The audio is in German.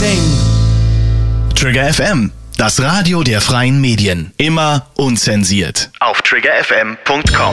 sing. Trigger FM, das Radio der freien Medien. Immer unzensiert. Auf triggerfm.com.